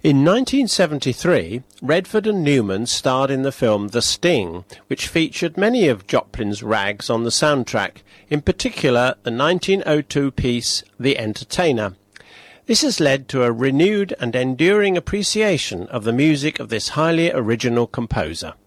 In 1973, Redford and Newman starred in the film The Sting, which featured many of Joplin's rags on the soundtrack, in particular the 1902 piece The Entertainer. This has led to a renewed and enduring appreciation of the music of this highly original composer.